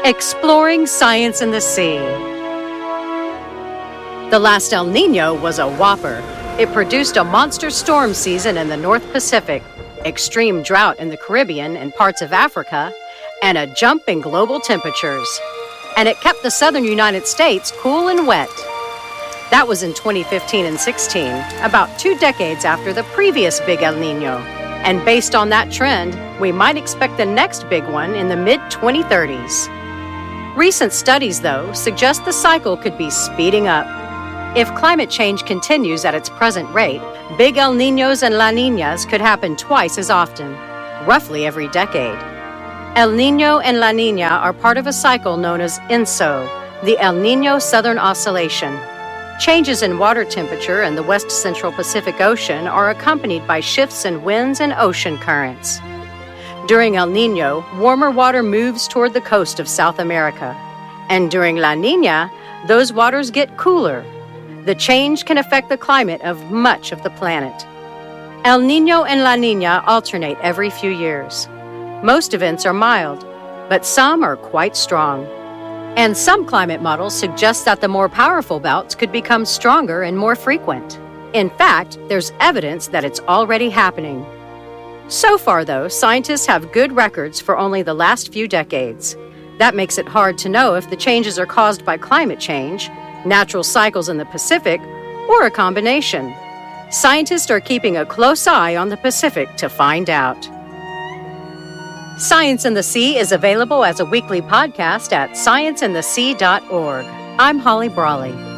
Exploring science in the sea. The last El Niño was a whopper. It produced a monster storm season in the North Pacific, extreme drought in the Caribbean and parts of Africa, and a jump in global temperatures. And it kept the southern United States cool and wet. That was in 2015 and 16, about 2 decades after the previous big El Niño. And based on that trend, we might expect the next big one in the mid-2030s. Recent studies, though, suggest the cycle could be speeding up. If climate change continues at its present rate, big El Niños and La Niñas could happen twice as often, roughly every decade. El Niño and La Niña are part of a cycle known as ENSO, the El Niño Southern Oscillation. Changes in water temperature in the West Central Pacific Ocean are accompanied by shifts in winds and ocean currents. During El Niño, warmer water moves toward the coast of South America. And during La Niña, those waters get cooler. The change can affect the climate of much of the planet. El Niño and La Niña alternate every few years. Most events are mild, but some are quite strong. And some climate models suggest that the more powerful bouts could become stronger and more frequent. In fact, there's evidence that it's already happening. So far, though, scientists have good records for only the last few decades. That makes it hard to know if the changes are caused by climate change, natural cycles in the Pacific, or a combination. Scientists are keeping a close eye on the Pacific to find out. Science in the Sea is available as a weekly podcast at scienceinthesea.org. I'm Holly Brawley.